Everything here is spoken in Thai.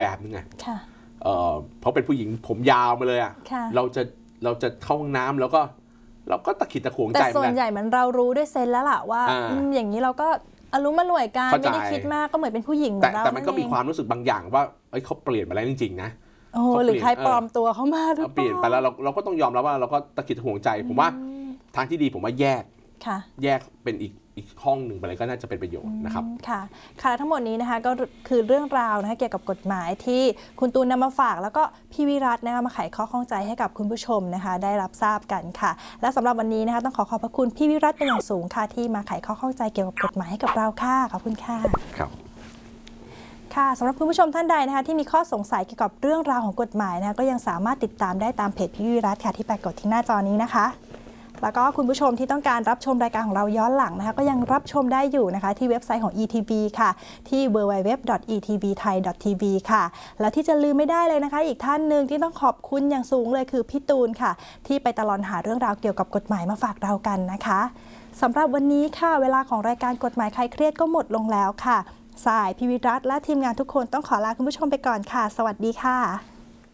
แบบนึงไงเพราะเป็นผู้หญิงผมยาวมาเลยอ่ะเราจะเข้าห้องน้ำแล้วก็ตะขิดตะขวงใจแต่ส่วนใหญ่มันเรารู้ด้วยเซนแล้วล่ะว่าอย่างนี้เราก็อารมณ์มาหน่วยการไม่ได้คิดมากก็เหมือนเป็นผู้หญิงของเราแต่มันก็มีความรู้สึกบางอย่างว่าเขาเปลี่ยนไปแล้วจริงๆนะหรือใครปลอมตัวเข้ามาหรือเปลี่ยนไปแล้วเราก็ต้องยอมรับว่าเราก็ตะขิดตะขวงใจผมว่าทางที่ดีผมว่าแยกเป็นอีกห้องหนึ่งไปเลยก็น่าจะเป็นประโยชน์นะครับค่ะทั้งหมดนี้นะคะก็คือเรื่องราวนะคะเกี่ยวกับกฎหมายที่คุณตูนนำมาฝากแล้วก็พี่วิรัตนะคะมาไขข้อข้องใจให้กับคุณผู้ชมนะคะได้รับทราบกันค่ะและสำหรับวันนี้นะคะต้องขอบพระคุณพี่วิรัตเป็นอย่างสูงค่ะที่มาไขข้อข้องใจเกี่ยวกับกฎหมายให้กับเราค่ะขอบคุณค่ะค่ะสำหรับคุณผู้ชมท่านใดนะคะที่มีข้อสงสัยเกี่ยวกับเรื่องราวของกฎหมายนะคะก็ยังสามารถติดตามได้ตามเพจพี่วิรัตค่ะที่ปรากฏที่หน้าจอนี้นะคะแล้วก็คุณผู้ชมที่ต้องการรับชมรายการของเราย้อนหลังนะคะก็ยังรับชมได้อยู่นะคะที่เว็บไซต์ของ ETV ค่ะที่ www.etvthai.tv ค่ะแล้วที่จะลืมไม่ได้เลยนะคะอีกท่านหนึ่งที่ต้องขอบคุณอย่างสูงเลยคือพี่ตูนค่ะที่ไปตลอดหาเรื่องราวเกี่ยวกับกฎหมายมาฝากเรากันนะคะสำหรับวันนี้ค่ะเวลาของรายการกฎหมายคลายเครียดก็หมดลงแล้วค่ะสายพี่วิรัตและทีมงานทุกคนต้องขอลาคุณผู้ชมไปก่อนค่ะสวัสดีค่ะ